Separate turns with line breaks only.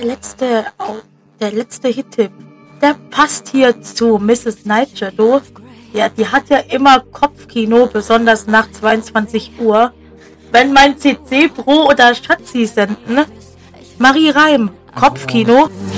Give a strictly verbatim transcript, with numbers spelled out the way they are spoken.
letzte, oh, der letzte Hit-Tipp, der passt hier zu Misses Nigel, du. Ja, die hat ja immer Kopfkino, besonders nach zweiundzwanzig Uhr. Wenn mein C C Pro oder Schatzi senden. Marie Reim, Kopfkino.